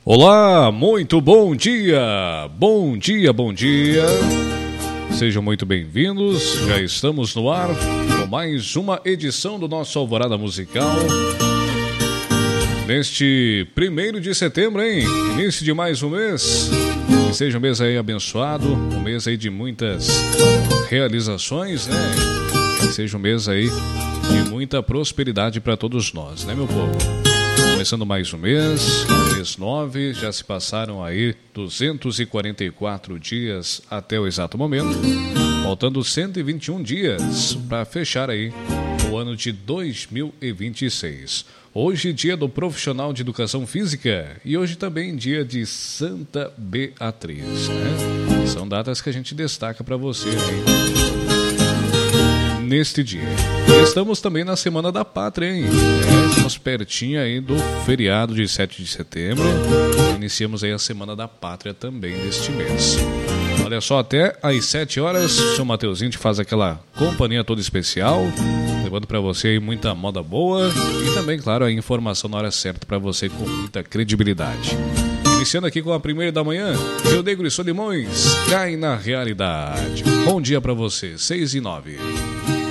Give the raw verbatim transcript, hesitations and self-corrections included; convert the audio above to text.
Olá, muito bom dia, bom dia, bom dia. Sejam muito bem-vindos, já estamos no ar com mais uma edição do nosso Alvorada Musical. Neste primeiro de setembro, hein? Início de mais um mês. Que seja um mês aí abençoado, um mês aí de muitas realizações, né? Que seja um mês aí de muita prosperidade para todos nós, né, meu povo? Começando mais um mês, mês nove, já se passaram aí duzentos e quarenta e quatro dias até o exato momento, faltando cento e vinte e um dias para fechar aí o ano de dois mil e vinte e seis. Hoje, dia do profissional de educação física e hoje também dia de Santa Beatriz, né? São datas que a gente destaca para você aí neste dia. E estamos também na Semana da Pátria, hein? É, estamos pertinho aí do feriado de sete de setembro. Iniciamos aí a Semana da Pátria também neste mês. Olha só, até às sete horas, o seu Mateuzinho te faz aquela companhia toda especial, levando para você aí muita moda boa e também, claro, a informação na hora certa para você com muita credibilidade. Iniciando aqui com a primeira da manhã, Rio Negro e Solimões, cai na realidade. Bom dia para você, seis e nove.